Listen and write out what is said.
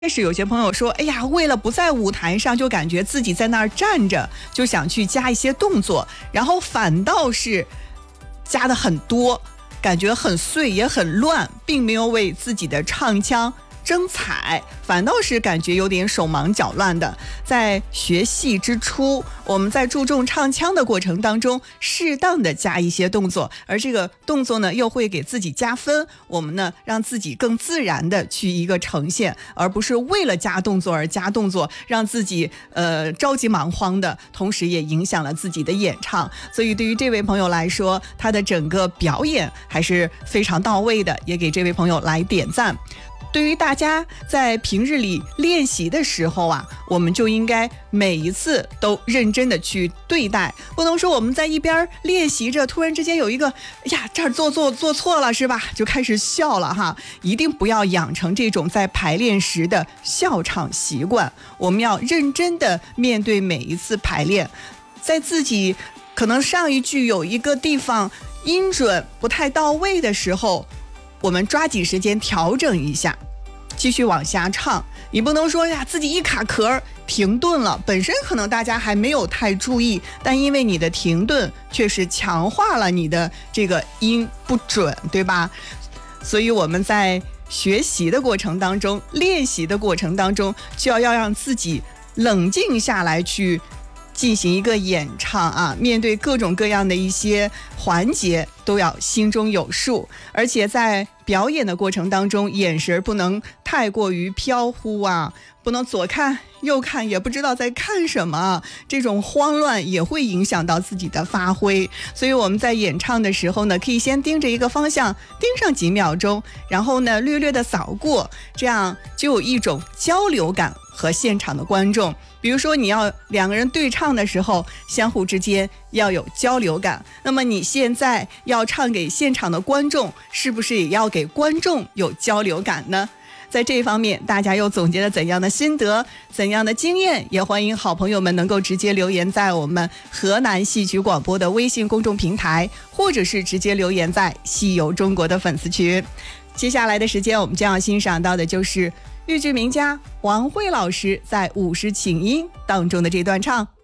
开始有些朋友说，哎呀，为了不在舞台上，就感觉自己在那儿站着，就想去加一些动作，然后反倒是加的很多，感觉很碎也很乱，并没有为自己的唱腔争彩，反倒是感觉有点手忙脚乱的。在学戏之初，我们在注重唱腔的过程当中，适当的加一些动作，而这个动作呢，又会给自己加分。我们呢，让自己更自然的去一个呈现，而不是为了加动作而加动作，让自己着急忙慌的，同时也影响了自己的演唱。所以对于这位朋友来说，他的整个表演还是非常到位的，也给这位朋友来点赞。对于大家在平日里练习的时候啊，我们就应该每一次都认真的去对待，不能说我们在一边练习着，突然之间有一个呀这儿做错了是吧，就开始笑了哈。一定不要养成这种在排练时的笑场习惯，我们要认真的面对每一次排练，在自己可能上一句有一个地方音准不太到位的时候，我们抓紧时间调整一下，继续往下唱。你不能说呀自己一卡壳停顿了，本身可能大家还没有太注意，但因为你的停顿确实强化了你的这个音不准，对吧？所以我们在学习的过程当中，练习的过程当中，就要让自己冷静下来去进行一个演唱啊，面对各种各样的一些环节都要心中有数，而且在表演的过程当中，眼神不能太过于飘忽啊，不能左看右看也不知道在看什么，这种慌乱也会影响到自己的发挥。所以我们在演唱的时候呢，可以先盯着一个方向盯上几秒钟，然后呢略略的扫过，这样就有一种交流感和现场的观众。比如说你要两个人对唱的时候，相互之间要有交流感，那么你现在要唱给现场的观众，是不是也要给观众有交流感呢？在这方面大家又总结了怎样的心得，怎样的经验，也欢迎好朋友们能够直接留言在我们河南戏曲广播的微信公众平台，或者是直接留言在戏游中国的粉丝群。接下来的时间我们将要欣赏到的就是豫剧名家王慧老师在《五十请缨》当中的这段唱。